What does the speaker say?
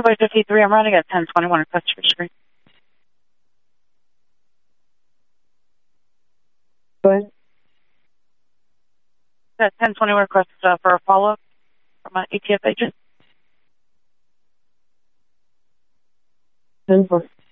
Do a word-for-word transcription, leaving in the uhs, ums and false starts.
Convoy fifty-three, I'm running at ten twenty-one, request your screen. Go ahead. At ten twenty-one, request uh, for a follow-up from an A T F agent. ten four.